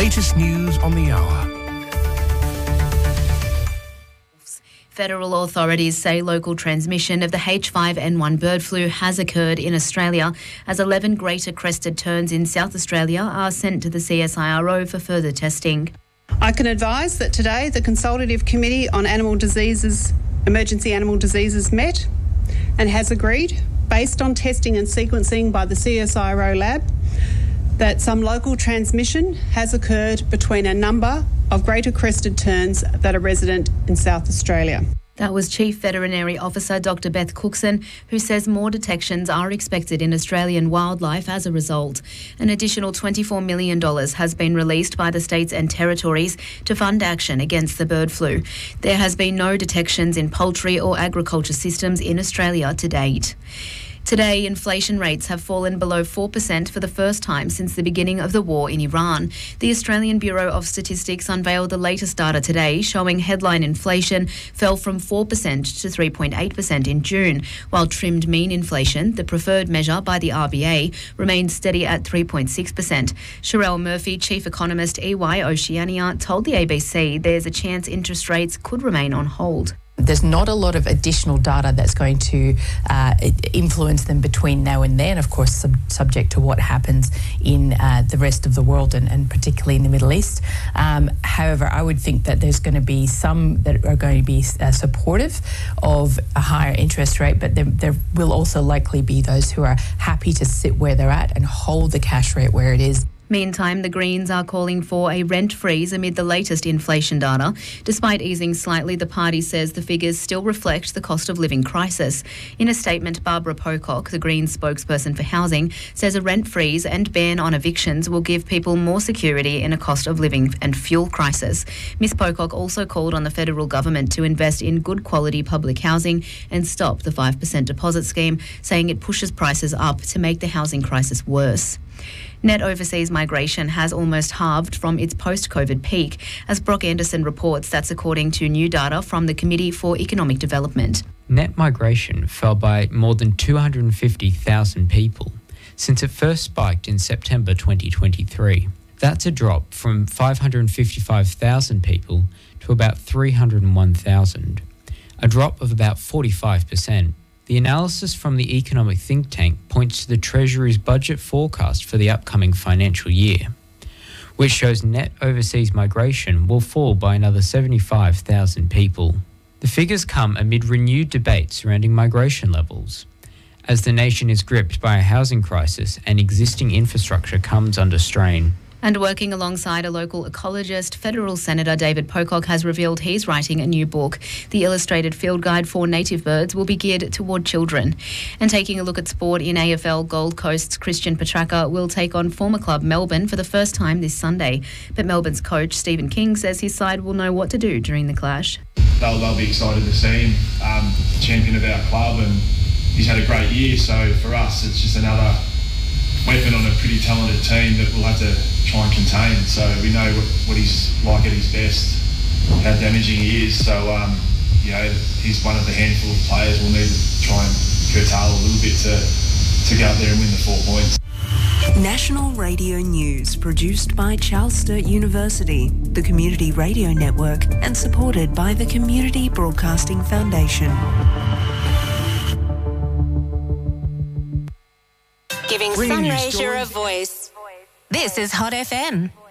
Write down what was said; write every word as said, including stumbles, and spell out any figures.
latest news on the hour. Federal authorities say local transmission of the H five N one bird flu has occurred in Australia as eleven greater crested terns in South Australia are sent to the C S I R O for further testing. I can advise that today the Consultative Committee on Animal Diseases, Emergency Animal Diseases met and has agreed, based on testing and sequencing by the C S I R O lab, that some local transmission has occurred between a number of greater crested terns that are resident in South Australia. That was Chief Veterinary Officer Doctor Beth Cookson, who says more detections are expected in Australian wildlife as a result. An additional twenty-four million dollars has been released by the states and territories to fund action against the bird flu. There has been no detections in poultry or agriculture systems in Australia to date. Today, inflation rates have fallen below four percent for the first time since the beginning of the war in Iran. The Australian Bureau of Statistics unveiled the latest data today, showing headline inflation fell from four percent to three point eight percent in June, while trimmed mean inflation, the preferred measure by the R B A, remained steady at three point six percent. Sherelle Murphy, Chief Economist E Y Oceania, told the A B C there's a chance interest rates could remain on hold. There's not a lot of additional data that's going to uh, influence them between now and then, of course, sub- subject to what happens in uh, the rest of the world and, and particularly in the Middle East. Um, however, I would think that there's going to be some that are going to be uh, supportive of a higher interest rate, but there, there will also likely be those who are happy to sit where they're at and hold the cash rate where it is. Meantime, the Greens are calling for a rent freeze amid the latest inflation data. Despite easing slightly, the party says the figures still reflect the cost of living crisis. In a statement, Barbara Pocock, the Greens spokesperson for housing, says a rent freeze and ban on evictions will give people more security in a cost of living and fuel crisis. Miss Pocock also called on the federal government to invest in good quality public housing and stop the five percent deposit scheme, saying it pushes prices up to make the housing crisis worse. Net overseas migration has almost halved from its post-COVID peak, as Brock Anderson reports. That's according to new data from the Committee for Economic Development. Net migration fell by more than two hundred fifty thousand people since it first spiked in September twenty twenty-three. That's a drop from five hundred fifty-five thousand people to about three hundred one thousand, a drop of about forty-five percent. The analysis from the economic think tank points to the Treasury's budget forecast for the upcoming financial year, which shows net overseas migration will fall by another seventy-five thousand people. The figures come amid renewed debate surrounding migration levels, as the nation is gripped by a housing crisis and existing infrastructure comes under strain. And working alongside a local ecologist, Federal Senator David Pocock has revealed he's writing a new book. The illustrated field guide for native birds will be geared toward children. And taking a look at sport in A F L, Gold Coast's Christian Petracca will take on former club Melbourne for the first time this Sunday. But Melbourne's coach, Stephen King, says his side will know what to do during the clash. They'll, they'll be excited to see him, um, champion of our club, and he's had a great year. So for us, it's just another weapon on a pretty talented team that we'll have to try and contain. So we know what, what he's like at his best, how damaging he is. So, um, you know, he's one of the handful of players we'll need to try and curtail a little bit to, to go out there and win the four points. National Radio News, produced by Charles Sturt University, the Community Radio Network, and supported by the Community Broadcasting Foundation. Giving Sunraysia a voice. This is Hot F M.